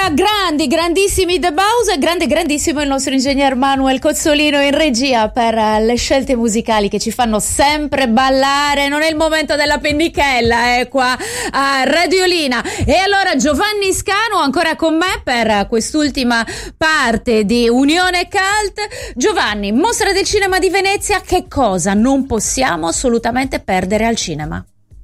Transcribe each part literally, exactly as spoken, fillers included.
allora, grandi, grandissimi The Bowser, grande, grandissimo il nostro ingegner Manuel Cozzolino in regia per le scelte musicali che ci fanno sempre ballare. Non è il momento della pennichella, eh, qua a Radiolina. E allora Giovanni Scanu ancora con me per quest'ultima parte di Unione Cult. Giovanni, Mostra del Cinema di Venezia, che cosa non possiamo assolutamente perdere al cinema?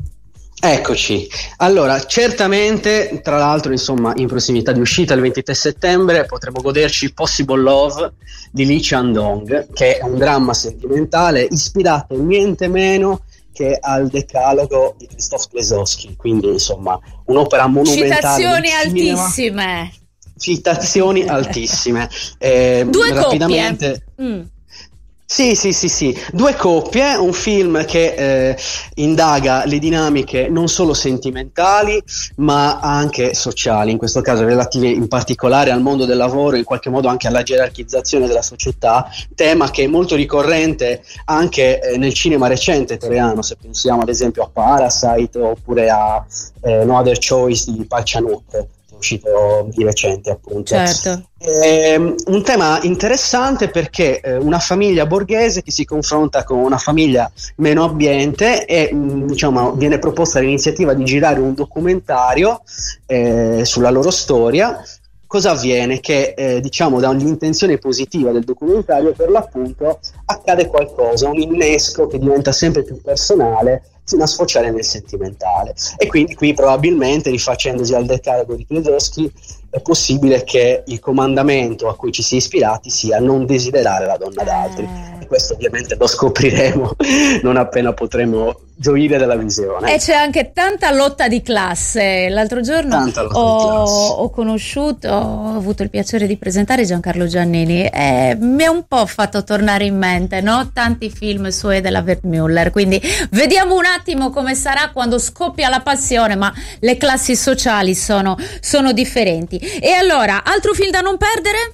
Eccoci, allora certamente, tra l'altro, insomma, in prossimità di uscita il ventitré settembre potremo goderci Possible Love di Lee Chan-dong, che è un dramma sentimentale ispirato niente meno che al Decalogo di Krzysztof Kieslowski, quindi insomma un'opera monumentale. Citazioni altissime. Citazioni altissime. Eh, Due rapidamente. coppie. Mm. Sì, sì, sì, sì, due coppie, un film che eh, indaga le dinamiche non solo sentimentali ma anche sociali, in questo caso relative in particolare al mondo del lavoro, in qualche modo anche alla gerarchizzazione della società, tema che è molto ricorrente anche eh, nel cinema recente coreano, se pensiamo ad esempio a Parasite oppure a eh, No Other Choice di Park Chan-wook, uscito di recente appunto. Certo. È un tema interessante perché eh, una famiglia borghese che si confronta con una famiglia meno abbiente e mh, diciamo viene proposta l'iniziativa di girare un documentario eh, sulla loro storia. Cosa avviene? Che eh, diciamo dall'intenzione positiva del documentario per l'appunto accade qualcosa, un innesco che diventa sempre più personale fino a sfociare nel sentimentale, e quindi qui probabilmente, rifacendosi al Decalogo di Kieslowski, è possibile che il comandamento a cui ci si è ispirati sia non desiderare la donna d'altri, e questo ovviamente lo scopriremo non appena potremo gioire della visione. E c'è anche tanta lotta di classe. L'altro giorno ho, ho conosciuto, ho avuto il piacere di presentare Giancarlo Giannini e mi ha un po' fatto tornare in mente, no? Tanti film suoi della Wertmüller, quindi vediamo un attimo come sarà quando scoppia la passione, ma le classi sociali sono, sono differenti. E allora, altro film da non perdere?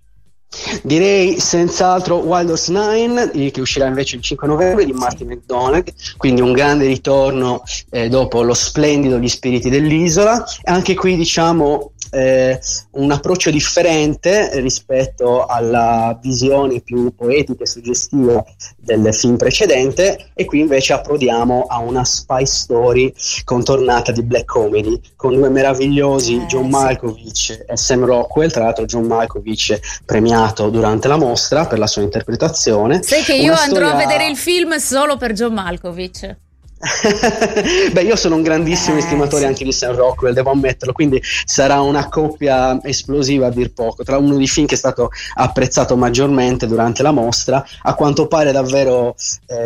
Direi senz'altro Wild Horse Nine, che uscirà invece il cinque novembre, di Martin McDonagh, quindi un grande ritorno eh, dopo lo splendido Gli spiriti dell'isola. Anche qui diciamo eh, un approccio differente rispetto alla visione più poetica e suggestiva del film precedente, e qui invece approdiamo a una spy story contornata di black comedy con due meravigliosi eh, John Malkovich sì. e Sam Rockwell, tra l'altro John Malkovich premiato durante la mostra per la sua interpretazione. Sai che io una andrò storia... a vedere il film solo per John Malkovich. Beh, io sono un grandissimo eh, estimatore sì. anche di Sam Rockwell, devo ammetterlo, quindi sarà una coppia esplosiva a dir poco, tra uno dei film che è stato apprezzato maggiormente durante la mostra, a quanto pare davvero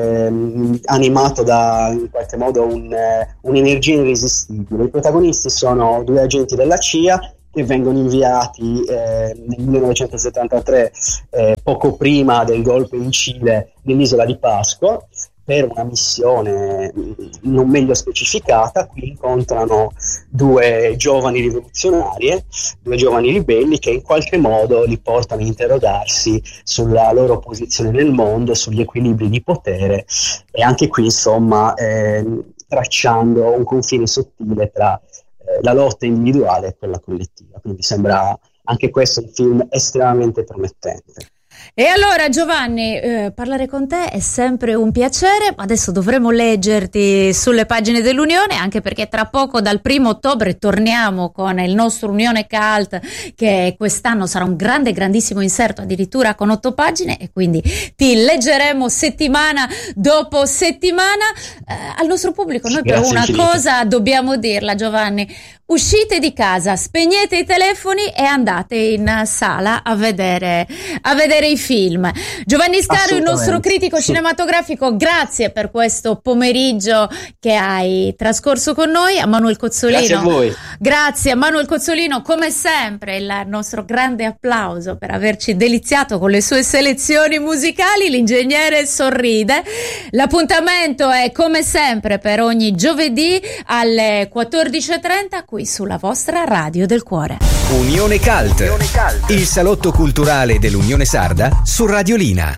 ehm, animato da in qualche modo un, eh, un'energia irresistibile. I protagonisti sono due agenti della C I A che vengono inviati eh, nel millenovecentosettantatré, eh, poco prima del golpe in Cile, nell'isola di Pasqua, per una missione non meglio specificata. Qui incontrano due giovani rivoluzionarie, due giovani ribelli che in qualche modo li portano a interrogarsi sulla loro posizione nel mondo, sugli equilibri di potere, e anche qui insomma eh, tracciando un confine sottile tra eh, la lotta individuale e quella collettiva. Quindi sembra anche questo un film estremamente promettente. E allora Giovanni, eh, parlare con te è sempre un piacere, ma adesso dovremo leggerti sulle pagine dell'Unione, anche perché tra poco dal primo ottobre torniamo con il nostro Unione Cult, che quest'anno sarà un grande grandissimo inserto, addirittura con otto pagine, e quindi ti leggeremo settimana dopo settimana. Eh, al nostro pubblico noi Grazie per una infinito. cosa dobbiamo dirla, Giovanni: uscite di casa, spegnete i telefoni e andate in sala a vedere a vedere i film. Giovanni Scanu, il nostro critico cinematografico, grazie per questo pomeriggio che hai trascorso con noi. A Manuel Cozzolino, grazie a voi. Grazie a Manuel Cozzolino, come sempre il nostro grande applauso per averci deliziato con le sue selezioni musicali. L'ingegnere sorride. L'appuntamento è come sempre per ogni giovedì alle quattordici e trenta qui sulla vostra Radio del Cuore. Unione Cult, Unione Cult, il salotto culturale dell'Unione Sarda su Radiolina.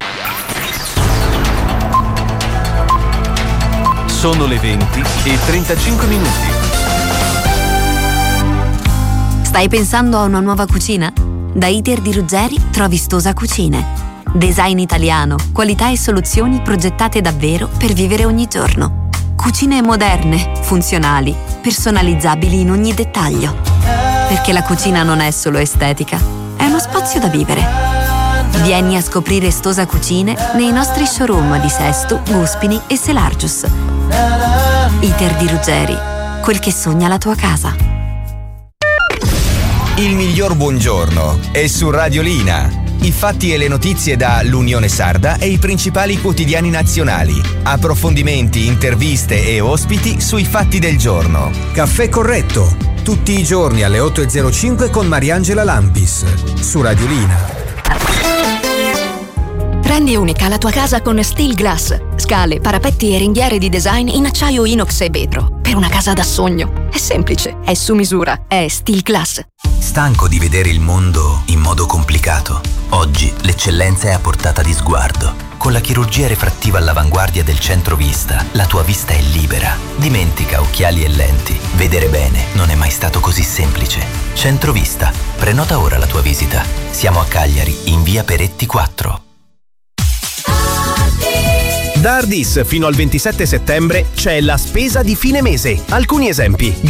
Sono le venti e trentacinque minuti. Stai pensando a una nuova cucina? Da Iter di Ruggeri trovi Stosa Cucine. Design italiano, qualità e soluzioni progettate davvero per vivere ogni giorno. Cucine moderne, funzionali, personalizzabili in ogni dettaglio. Perché la cucina non è solo estetica, è uno spazio da vivere. Vieni a scoprire Stosa Cucine nei nostri showroom di Sesto, Guspini e Selargius. Iter di Ruggeri, quel che sogna la tua casa. Il miglior buongiorno è su Radiolina. I fatti e le notizie da l'Unione Sarda e i principali quotidiani nazionali. Approfondimenti, interviste e ospiti sui fatti del giorno. Caffè corretto, tutti i giorni alle otto e zero cinque con Mariangela Lampis, su Radiolina. Rendi unica la tua casa con Steel Glass. Scale, parapetti e ringhiere di design in acciaio inox e vetro. Per una casa da sogno. È semplice, è su misura, è Steel Glass. Stanco di vedere il mondo in modo complicato? Oggi l'eccellenza è a portata di sguardo. Con la chirurgia refrattiva all'avanguardia del Centrovista, la tua vista è libera. Dimentica occhiali e lenti. Vedere bene non è mai stato così semplice. Centrovista. Prenota ora la tua visita. Siamo a Cagliari, in via Peretti quattro. Da Ardis fino al ventisette settembre c'è la spesa di fine mese. Alcuni esempi.